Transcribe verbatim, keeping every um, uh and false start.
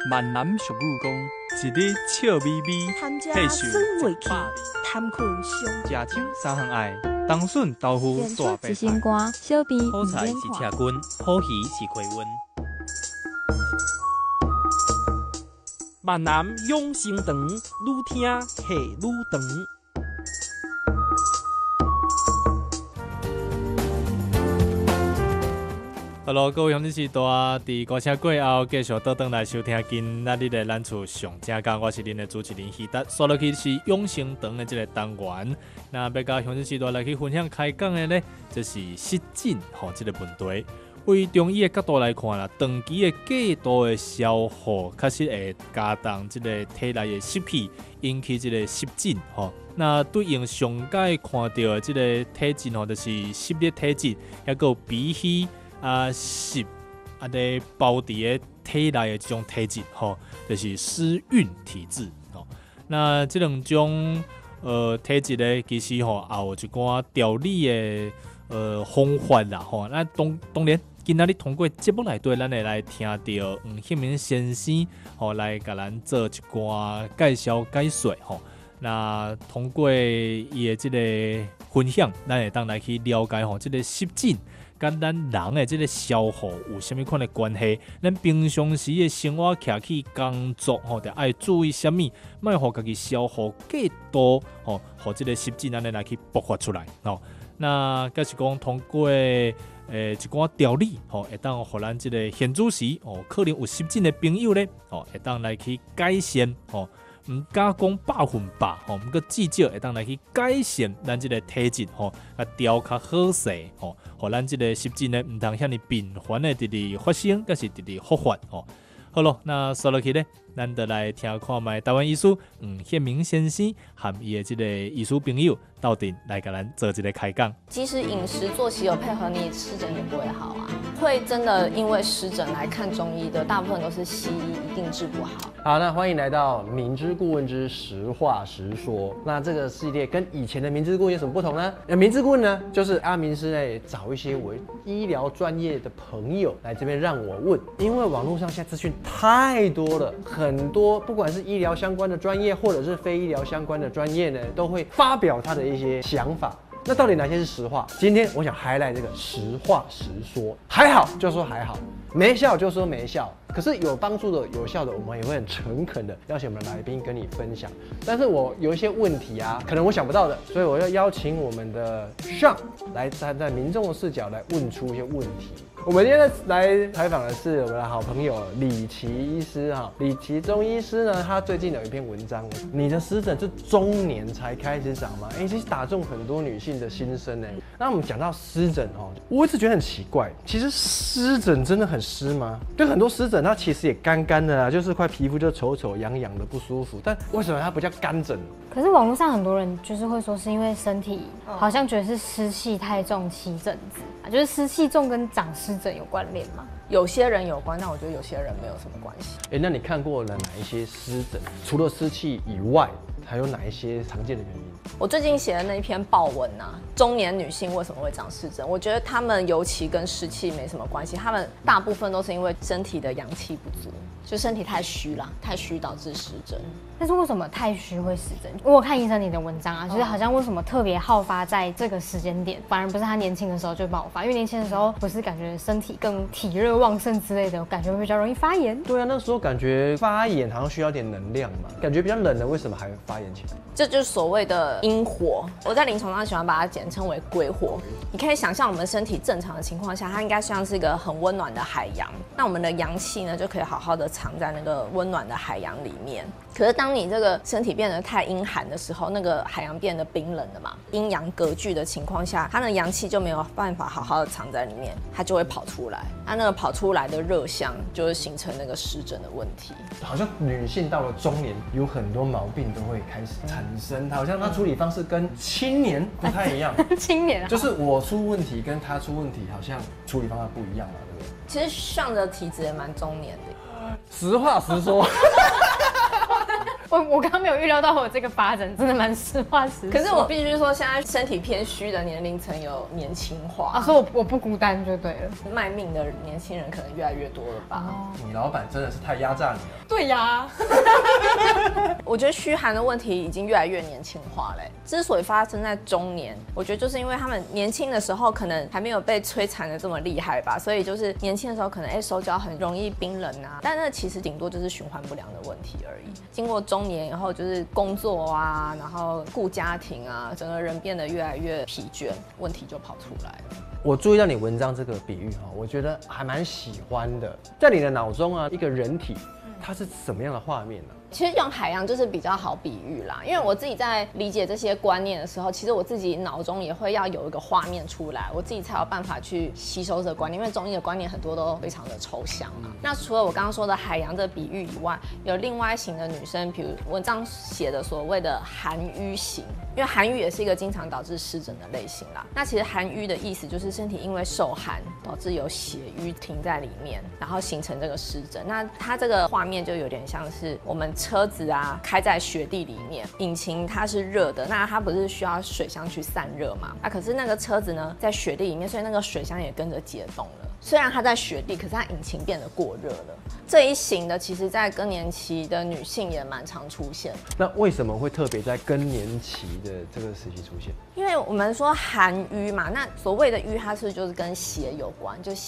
闽南俗语讲，一日笑眯眯， 谈这岁数耍未去一百二， 谈困伤。 食酒三项爱，冬笋豆腐大白一心肝，小鼻好菜是车棍，好鱼是开温。 闽南养生堂，愈听戏愈长。 Hello， 各位乡亲时代，伫歌声过后，继续倒转来收听今仔日的咱厝上正讲，我是恁的主持人希达，刷落去是养生堂的这个单元。那要甲乡亲时代来去分享开讲的呢，就是湿疹吼，这个问题。为中医的角度来看啦，长期的过度的消耗，确实会加重这个体内的湿气，引起这个湿疹吼。那对应上界看到的这个体质吼，就是湿热体质，还有鼻虚。啊，湿啊，咧包伫咧体内的这种体质，吼，就是湿蕴体质，吼。那这两种呃体质咧，其实吼也有一寡调理的呃方法啦，吼。那当当然，今仔日通过节目内底，咱会来听到黄显明先生吼来甲咱做一寡介绍解说，吼。那通过伊的这个分享，咱会当来去了解吼，这个湿疹。跟咱人的这个消耗有啥物款的关系？咱平常时的生活起去工作吼，得爱注意啥物，莫互家己消耗过多吼，互这个湿疹咱来去爆发出来吼。那假是讲通过诶一寡调理吼，会当互咱这个现主时哦，可能有湿疹的朋友咧，哦，会当来去改善吼。唔敢讲百分百吼，毋过至少会当来去改善咱即个体质吼，啊调较好势吼，互咱即个湿疹呢唔通遐尼频繁的直直发生，甲是直直复发吼。好咯，那说落去呢，咱就来听看卖台湾医师黄显明先生和伊的即个医师朋友斗阵来甲咱做一个开讲。 即使饮食作息有配合，你湿疹也不会好啊。会真的因为湿疹来看中医的，大部分都是西医，一定治不好。 好，那欢迎来到明知故问之实话实说。那这个系列跟以前的明知故问有什么不同呢？那明知故问呢，就是阿明师在找一些我医疗专业的朋友来这边让我问，因为网络上现在资讯太多了，很多不管是医疗相关的专业，或者是非医疗相关的专业呢，都会发表他的一些想法。那到底哪些是实话？今天我想highlight这个实话实说，还好就说还好，没效就说没效。可是有帮助的、有效的，我们也会很诚恳的邀请我们的来宾跟你分享。但是我有一些问题啊，可能我想不到的，所以我要邀请我们的Sean来站在民众的视角来问出一些问题。我们今天来采访的是我们的好朋友李琦医师哈，李琦中医师呢，他最近有一篇文章，你的湿疹是中年才开始长吗？哎、欸，其实打中很多女性的心声哎。那我们讲到湿疹哦，我一直觉得很奇怪，其实湿疹真的很湿吗？就很多湿疹它其实也干干的啦，就是块皮肤就丑丑痒痒的不舒服，但为什么它不叫干疹？ 可是网络上很多人就是会说，是因为身体好像觉得是湿气太重起疹子啊，就是湿气重跟长湿疹有关联吗？ 有些人有关，但我觉得有些人没有什么关系。 哎、欸，那你看过了哪一些湿疹？除了湿气以外，还有哪一些常见的原因？ 我最近写的那一篇报文啊，中年女性为什么会长湿疹？我觉得她们尤其跟湿气没什么关系，她们大部分都是因为身体的阳气不足，就身体太虚了，太虚导致湿疹。 但是为什么太虚会湿疹？我有看医生你的文章啊，就是好像为什么特别好发在这个时间点，反而不是他年轻的时候就爆发，因为年轻的时候不是感觉身体更体热旺盛之类的，感觉会比较容易发炎。 对啊，那时候感觉发炎好像需要点能量嘛，感觉比较冷的，为什么还会发炎起来？ 这就是所谓的阴火，我在临床上喜欢把它简称为鬼火。你可以想象我们身体正常的情况下，它应该像是一个很温暖的海洋，那我们的阳气呢就可以好好的藏在那个温暖的海洋里面。可是当你这个身体变得太阴寒的时候，那个海洋变得冰冷了嘛，阴阳隔拒的情况下，它的阳气就没有办法好好的藏在里面，它就会跑出来。它那个跑出来的热象就会形成那个湿疹的问题。 好像女性到了中年，有很多毛病都会开始产生，好像她处理方式跟青年不太一样。 青年就是我出问题跟她出问题，好像处理方法不一样嘛，对不对？ 其实上的体质也蛮中年的。 实话实说。 我我刚刚没有预料到我有这个发展，真的蛮实话实说。 可是我必须说，现在身体偏虚的年龄层有年轻化， 啊，所以我我不孤单就对了。 卖命的年轻人可能越来越多了吧？ 你老板真的是太压榨你了。 对呀，我觉得虚寒的问题已经越来越年轻化嘞。之所以发生在中年，我觉得就是因为他们年轻的时候可能还没有被摧残的这么厉害吧，所以就是年轻的时候可能哎、欸、手脚很容易冰冷啊，但那其实顶多就是循环不良的问题而已。经过中年以后，就是工作啊，然后顾家庭啊，整个人变得越来越疲倦，问题就跑出来了。 我注意到你文章这个比喻哈，我觉得还蛮喜欢的。在你的脑中啊，一个人体它是什么样的画面呢？ 其实用海洋就是比较好比喻啦，因为我自己在理解这些观念的时候，其实我自己脑中也会要有一个画面出来，我自己才有办法去吸收这个观念，因为中医的观念很多都非常的抽象嘛。那除了我刚刚说的海洋这比喻以外，有另外一型的女生，比如文章写的所谓的寒瘀型，因为寒瘀也是一个经常导致湿疹的类型啦。那其实寒瘀的意思就是身体因为受寒导致有血瘀停在里面，然后形成这个湿疹。那它这个画面就有点像是我们车子啊开在雪地里面，引擎它是热的，那它不是需要水箱去散热嘛？啊，可是那个车子呢在雪地里面，所以那个水箱也跟着解冻了。虽然它在雪地，可是它引擎变得过热了。这一型的，其实在更年期的女性也蛮常出现。 那为什么会特别在更年期的这个时期出现？ 因为我们说寒瘀嘛，那所谓的瘀，它是就是跟血有关，就